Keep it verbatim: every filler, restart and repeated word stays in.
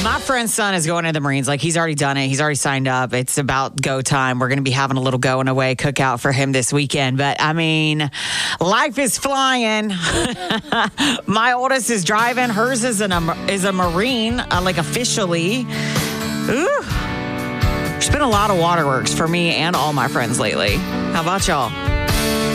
My friend's son is going to the Marines. Like, he's already done it. He's already signed up. It's about go time. We're going to be having a little going away cookout for him this weekend. But, I mean, life is flying. My oldest is driving. Hers is, an, is a Marine, uh, like, officially. Ooh. There's been a lot of waterworks for me and all my friends lately. How about y'all?